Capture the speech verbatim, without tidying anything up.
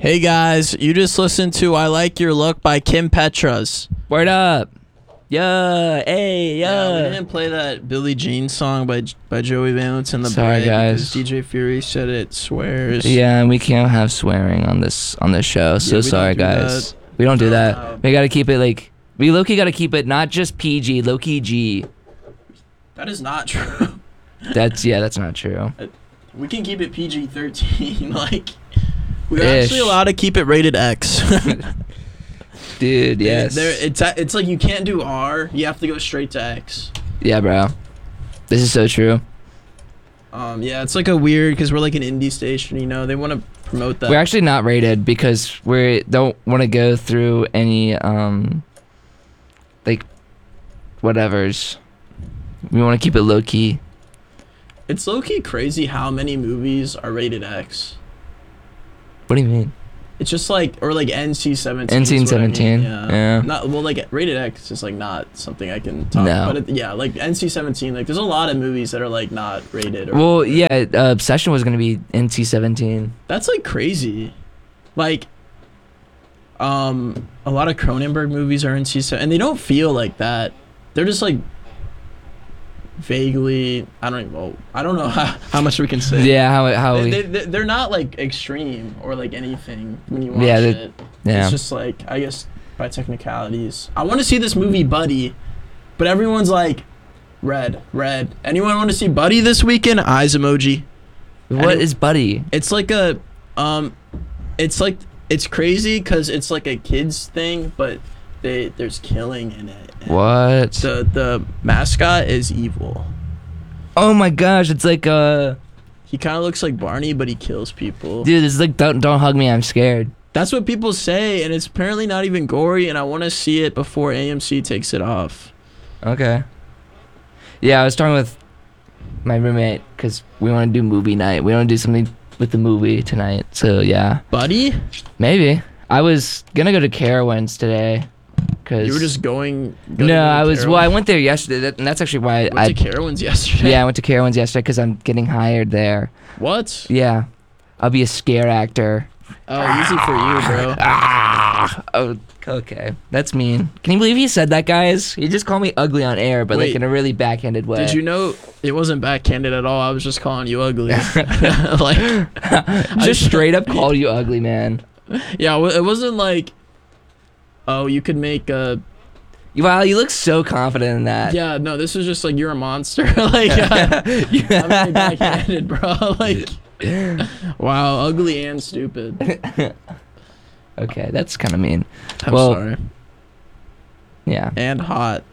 Hey guys, you just listened to I Like Your Look by Kim Petras. Word up. Yeah, hey, yeah. Yeah, we didn't play that Billie Jean song by by Joey Valence in the Sorry, break guys. because D J Fury said it swears. Yeah, and we can't have swearing on this on this show. So Yeah, we sorry, don't do guys. that. We don't do No, that. no. We gotta keep it like we low-key gotta keep it not just P G, low-key G. That is not true. That's yeah, that's not true. We can keep it P G thirteen. Like, we're Ish. actually allowed to keep it rated X. Dude, yes. There, it's it's like you can't do R. You have to go straight to X. Yeah, bro. This is so true. Um, yeah, it's like a weird because we're like an indie station. You know, they want to promote that. We're actually not rated because we don't want to go through any um like whatevers. We want to keep it low key. It's low key crazy how many movies are rated X. What do you mean? It's just like, or like N C seventeen. N C seventeen, Yeah. yeah. Not well, like rated X is like not something I can talk. No. But it, yeah, like N C seventeen. Like there's a lot of movies that are like not rated. Or, Well, yeah, uh, Obsession was gonna be N C seventeen. that's like crazy. Like, um, a lot of Cronenberg movies are N C seventeen, and they don't feel like that. They're just like vaguely. I don't even. Well, I don't know how, how much we can say. Yeah, how how They, we they, they- they're not like extreme or like anything when you watch Yeah, they- it. yeah. It's just like, I guess by technicalities. I want to see this movie Buddy, but everyone's like, red, red. Anyone want to see Buddy this weekend? Eyes emoji. What Any- is Buddy? It's like a, um, it's like, it's crazy because it's like a kid's thing, but they there's killing in it. What? The, the mascot is evil. Oh my gosh, it's like uh He kind of looks like Barney, but he kills people. dude, it's like don't don't hug me, I'm scared. That's what people say, and it's apparently not even gory, and I want to see it before A M C takes it off. Okay. Yeah, I was talking with my roommate because we want to do movie night. We want to do something with the movie tonight. So yeah, Buddy? maybe. I was gonna go to Carowinds today. Cause You were just going... going no, to I was. Well, I Carowinds? went there yesterday, that, and that's actually why Went I. to Carowinds yesterday? Yeah, I went to Carowinds yesterday because I'm getting hired there. What? Yeah, I'll be a scare actor. Oh, easy for you, bro. Ah! Oh, okay. That's mean. Can you believe he said that, guys? He just called me ugly on air, but Wait. like in a really backhanded way. Did you know it wasn't backhanded at all? I was just calling you ugly. Like, just straight up called you ugly, man? yeah, well, it wasn't like, oh, you could make a... Wow, you look so confident in that. Yeah, no, this is just like, you're a monster. Like, uh, I'm really backhanded, bro. Like, wow, ugly and stupid. Okay, that's kind of mean. I'm Well, sorry. Yeah. And hot.